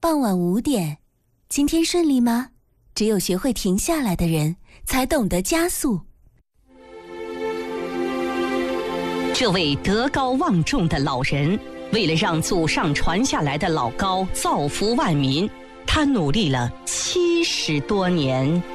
傍晚5点，今天顺利吗？只有学会停下来的人，才懂得加速。 这位德高望重的老人，为了让祖上传下来的老高造福万民，他努力了70多年。